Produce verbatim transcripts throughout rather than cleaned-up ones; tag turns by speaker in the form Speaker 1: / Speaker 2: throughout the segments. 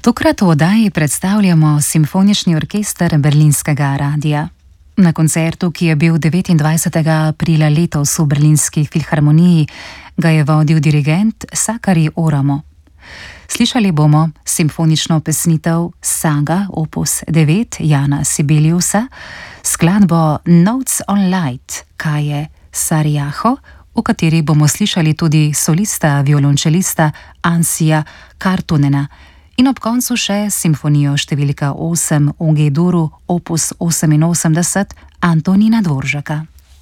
Speaker 1: Tokrat v oddaji predstavljamo Simfonični orkester Berlinskega radia. Na koncertu, ki je bil devetindvajsetega aprila letos v Berlinski filharmoniji, ga je vodil dirigent Sakari Oramo. Slišali bomo simfonično pesnitev Saga opus devet Jana Sibeliusa, skladbo Notes on Light Kaje Sarijaho, v kateri bomo slišali tudi solista violončelista Ansija Kartunena, in ob koncu še simfonijo številka osem v G-duru opus oseminosemdeset Antonina Dvoržaka.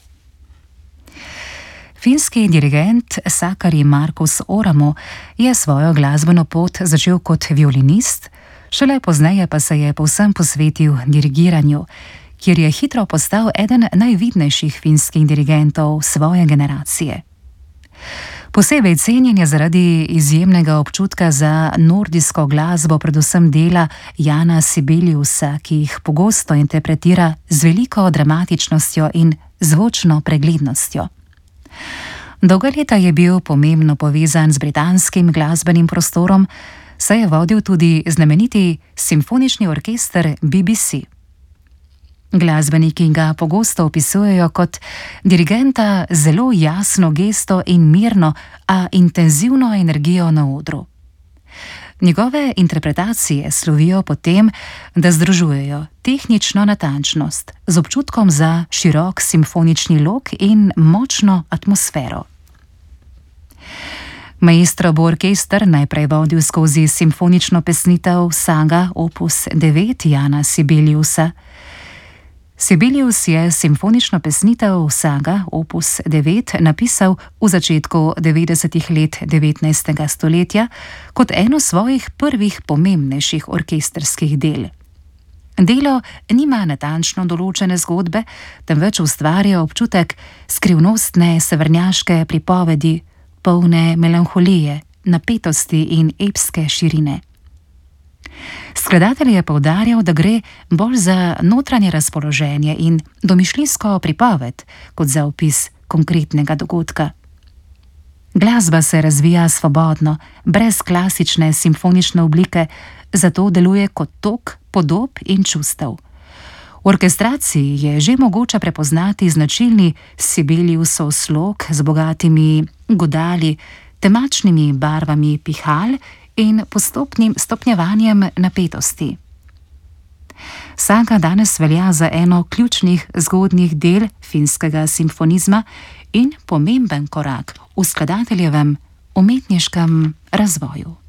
Speaker 1: Finski dirigent Sakari Markus Oramo je svojo glasbeno pot začel kot violinist, šele pozneje pa se je povsem posvetil dirigiranju, kjer je hitro postal eden najvidnejših finskih dirigentov svoje generacije. Posebej cenjen je zaradi izjemnega občutka za nordijsko glasbo, predvsem dela Jana Sibeliusa, ki jih pogosto interpretira z veliko dramatičnostjo in zvočno preglednostjo. Dolga leta je bil pomembno povezan z britanskim glasbenim prostorom, saj je vodil tudi znameniti simfonični orkester B B C. Glasbeniki ga pogosto opisujejo kot dirigenta z zelo jasno gesto in mirno, a intenzivno energijo na odru. Njegove interpretacije slovijo po tem, da združujejo tehnično natančnost z občutkom za širok simfonični lok in močno atmosfero. Maestro bo orkester najprej vodil skozi simfonično pesnitev Saga opus devet Jana Sibeliusa. Sibelius je simfonično pesnitev Saga opus devet napisal v začetku devetdesetih let devetnajstega stoletja kot eno svojih prvih pomembnejših orkestrskih del. Delo nima natančno določene zgodbe, temveč ustvarja občutek skrivnostne severnjaške pripovedi, polne melanholije, napetosti in epske širine. Skladatelj je poudarjal, da gre bolj za notranje razpoloženje in domišljijsko pripoved, kot za opis konkretnega dogodka. Glasba se razvija svobodno, brez klasične simfonične oblike, zato deluje kot tok podob in čustev. V orkestraciji je že mogoče prepoznati značilni Sibeliusov slog z bogatimi godali, temačnimi barvami pihal in postopnim stopnjevanjem napetosti. Saga danes velja za eno ključnih zgodnjih del finskega simfonizma in pomemben korak v skladateljevem umetniškem razvoju.